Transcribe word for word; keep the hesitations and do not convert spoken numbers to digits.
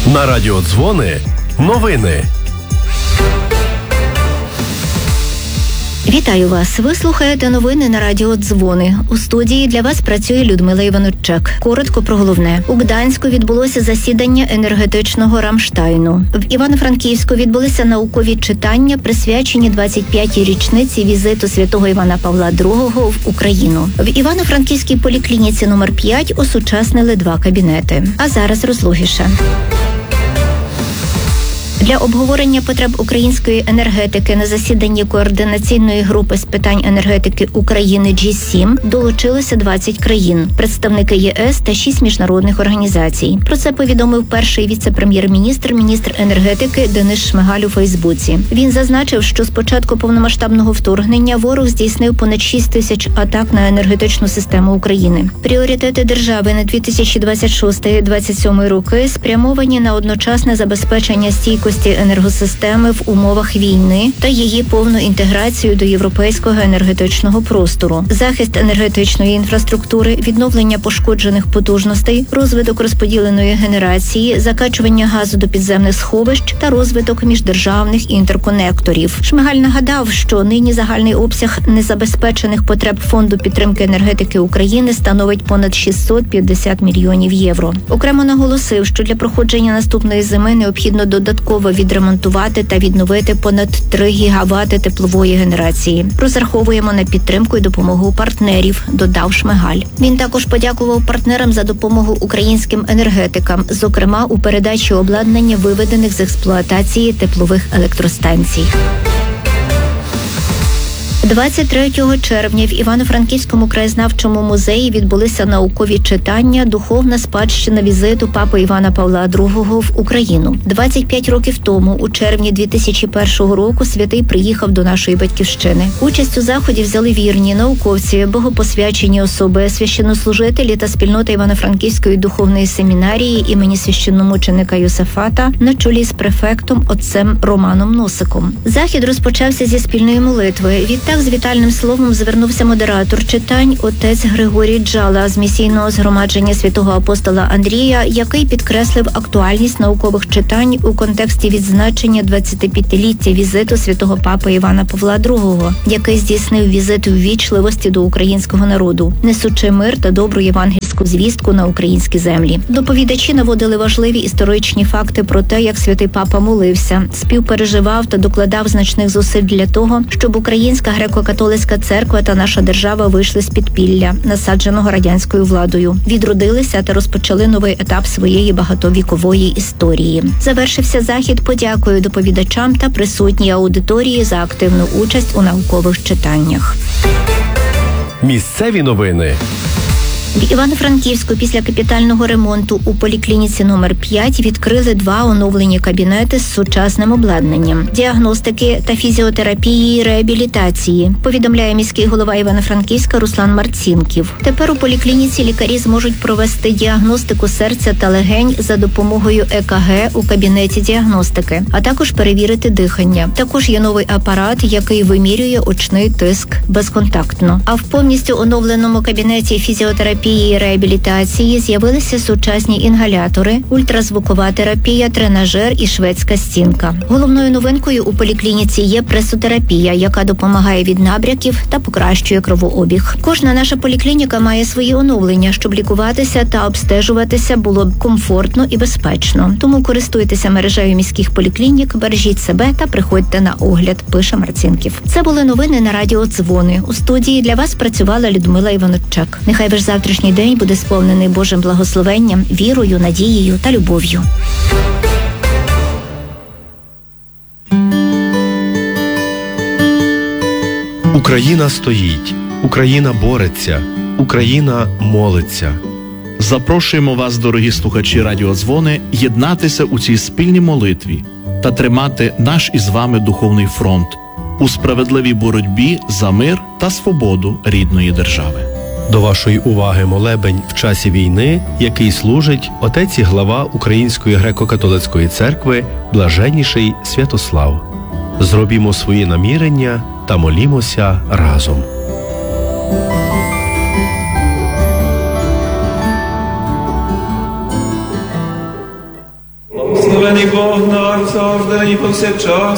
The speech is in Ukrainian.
На радіо Дзвони новини. Вітаю вас! Ви слухаєте новини на радіо Дзвони. У студії для вас працює Людмила Іванчук. Коротко про головне. У Гданську відбулося засідання енергетичного Рамштайну. В Івано-Франківську відбулися наукові читання, присвячені двадцять п'ятій річниці візиту святого Івана Павла другого в Україну. В Івано-Франківській поліклініці номер п'ять осучаснили два кабінети. А зараз розлогіше. Для обговорення потреб української енергетики на засіданні координаційної групи з питань енергетики України джі сім долучилося двадцять країн, представники ЄС та шість міжнародних організацій. Про це повідомив перший віце-прем'єр-міністр, міністр енергетики Денис Шмигаль у Фейсбуці. Він зазначив, що з початку повномасштабного вторгнення ворог здійснив понад шість тисяч атак на енергетичну систему України. Пріоритети держави на дві тисячі двадцять шостий - двадцять сьомий роки спрямовані на одночасне забезпечення стійкості енергосистеми в умовах війни та її повну інтеграцію до європейського енергетичного простору, захист енергетичної інфраструктури, відновлення пошкоджених потужностей, розвиток розподіленої генерації, закачування газу до підземних сховищ та розвиток міждержавних інтерконекторів. Шмигаль нагадав, що нині загальний обсяг незабезпечених потреб Фонду підтримки енергетики України становить понад шістсот п'ятдесят мільйонів євро. Окремо наголосив, що для проходження наступної зими необхідно додатково відремонтувати та відновити понад три гігавати теплової генерації. Розраховуємо на підтримку і допомогу партнерів, додав Шмигаль. Він також подякував партнерам за допомогу українським енергетикам, зокрема у передачі обладнання виведених з експлуатації теплових електростанцій. двадцять третього червня в Івано-Франківському краєзнавчому музеї відбулися наукові читання «Духовна спадщина візиту папи Івана Павла другого в Україну». двадцять п'ять років тому, у червні дві тисячі першого року, святий приїхав до нашої батьківщини. Участь у заході взяли вірні, науковці, богопосвячені особи, священнослужителі та спільнота Івано-Франківської духовної семінарії імені священномученика Йосафата на чолі з префектом отцем Романом Носиком. Захід розпочався зі спільної молитви. Відтак з вітальним словом звернувся модератор читань отець Григорій Джала з місійного згромадження святого апостола Андрія, який підкреслив актуальність наукових читань у контексті відзначення двадцятип'ятиліття візиту святого папи Івана Павла другого, який здійснив візит ввічливості до українського народу, несучи мир та добру євангельську звістку на українські землі. Доповідачі наводили важливі історичні факти про те, як святий папа молився, співпереживав та докладав значних зусиль для того, щоб українська греко-католицька церква та наша держава вийшли з підпілля, насадженого радянською владою, відродилися та розпочали новий етап своєї багатовікової історії. Завершився захід подякою доповідачам та присутній аудиторії за активну участь у наукових читаннях. Місцеві новини. В Івано-Франківську після капітального ремонту у поліклініці номер п'ять відкрили два оновлені кабінети з сучасним обладнанням – діагностики та фізіотерапії і реабілітації, повідомляє міський голова Івано-Франківська Руслан Марцінків. Тепер у поліклініці лікарі зможуть провести діагностику серця та легень за допомогою е ка ге у кабінеті діагностики, а також перевірити дихання. Також є новий апарат, який вимірює очний тиск безконтактно. А в повністю оновленому кабінеті фізіотерапії і реабілітації з'явилися сучасні інгалятори, ультразвукова терапія, тренажер і шведська стінка. Головною новинкою у поліклініці є пресотерапія, яка допомагає від набряків та покращує кровообіг. Кожна наша поліклініка має свої оновлення, щоб лікуватися та обстежуватися було б комфортно і безпечно. Тому користуйтеся мережею міських поліклінік, бережіть себе та приходьте на огляд, пише Марцінків. Це були новини на радіо Дзвони. У студії для вас працювала Людмила Іванчук. Нехай ваш завтрашній день буде сповнений Божим благословенням, вірою, надією та любов'ю. Україна стоїть, Україна бореться, Україна молиться. Запрошуємо вас, дорогі слухачі Радіо Дзвони, єднатися у цій спільній молитві та тримати наш із вами духовний фронт у справедливій боротьбі за мир та свободу рідної держави. До вашої уваги молебень в часі війни, який служить отець і глава Української греко-католицької церкви Блаженніший Святослав. Зробімо свої намірення та молімося разом. Благословений Бог наш, завжди і повсякчас,